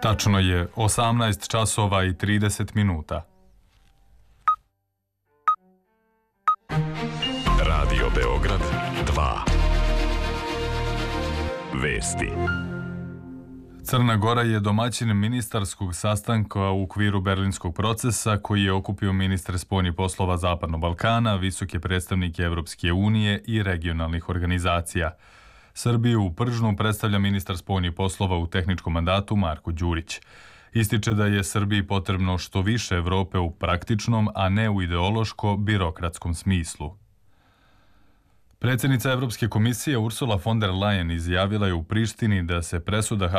Tačno je 18 časova i 30 minuta. Radio Beograd 2. Vesti. Crna Gora je domaćin ministarskog sastanka u okviru Berlinskog procesa koji je okupio ministre spoljnih poslova Zapadnog Balkana, visoke predstavnike Evropske unije i regionalnih organizacija. Srbiju u Pržnu predstavlja ministar spoljnih poslova u tehničkom mandatu Marko Đurić. Ističe da je Srbiji potrebno što više Evrope u praktičnom, a ne u ideološko-birokratskom smislu. Predsjednica Evropske komisije Ursula von der Leyen izjavila je u Prištini da se presuda